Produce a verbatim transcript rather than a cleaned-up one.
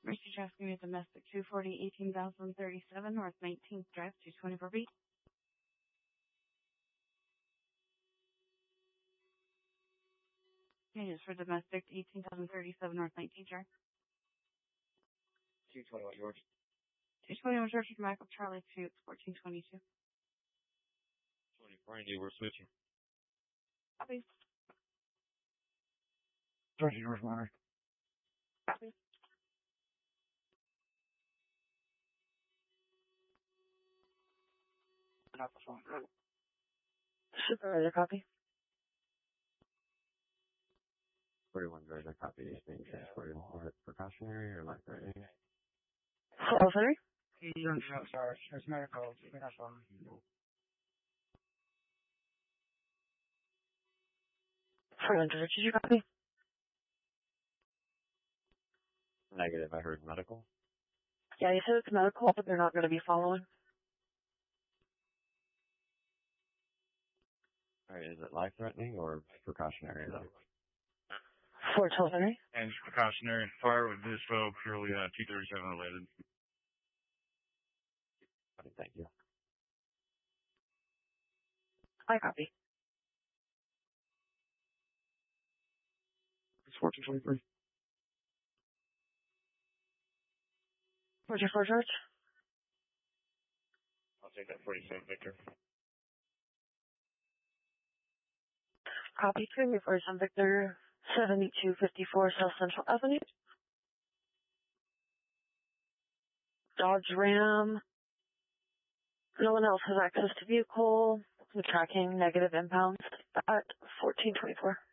Mercy Traffic Unit Domestic two forty, eighteen thousand thirty-seven, North nineteenth Drive, two twenty-four B. Changes for Domestic eighteen thousand thirty-seven, North nineteenth Drive. two twenty-one George. two twenty-one George, Mike of Charlie two, it's fourteen twenty-two. twenty-four Indy, we're switching. Copy. twenty George Monitor. Copy. Not the phone. Supervisor, copy. forty-one George, I copy. Is being transported for precautionary or life threatening? Oh, sorry? No, sorry. It's medical. We're not phone. forty-one George, did you copy? Negative, I heard medical. Yeah, you said it's medical, but they're not going to be following. Alright, is it life threatening or precautionary? four twelve Henry. And it's precautionary. Fire with this though purely uh, T thirty-seven related. Thank you. I copy. It's fourteen twenty-three. forty-four George. I'll take that forty-seven Victor. Copy two, forty-seven Victor, seventy-two fifty-four South Central Avenue. Dodge Ram. No one else has access to vehicle. The tracking negative impounds at fourteen twenty-four.